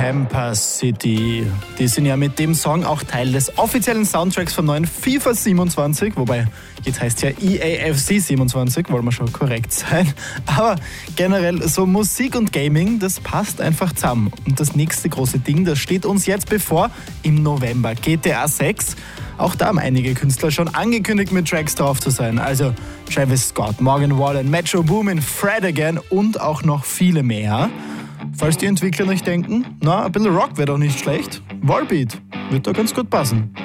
Camper City. Die sind ja mit dem Song auch Teil des offiziellen Soundtracks vom neuen FIFA 27, wobei jetzt heißt ja EAFC 27, wollen wir schon korrekt sein. Aber generell so Musik und Gaming, das passt einfach zusammen. Und das nächste große Ding, das steht uns jetzt bevor im November. GTA 6. Auch da haben einige Künstler schon angekündigt, mit Tracks drauf zu sein. Also Travis Scott, Morgan Wallen, Metro Boomin, Fred Again und auch noch viele mehr. Falls die Entwickler nicht denken, ein bisschen Rock wäre doch nicht schlecht. Volbeat wird da ganz gut passen.